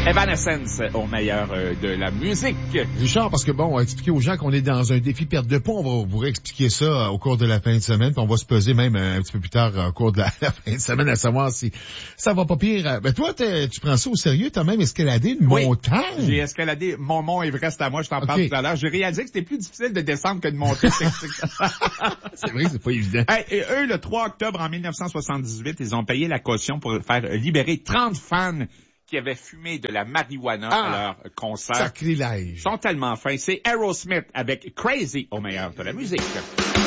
Evanescence au meilleur de la musique. Richard, parce que bon, on va expliquer aux gens qu'on est dans un défi perte de poids. On va vous réexpliquer ça au cours de la fin de semaine. Puis on va se peser même un petit peu plus tard au cours de la fin de semaine à savoir si ça va pas pire. Ben toi, tu prends ça au sérieux. T'as même escaladé une montagne. J'ai escaladé mon mont Everest à moi. Je t'en parle tout à l'heure. J'ai réalisé que c'était plus difficile de descendre que de monter. C'est vrai, c'est pas évident. Et eux, le 3 octobre en 1978, ils ont payé la caution pour faire libérer 30 fans qui avaient fumé de la marijuana à leur concert. Sacrilège. Ils sont tellement fins. C'est Aerosmith avec Crazy au meilleur de la musique.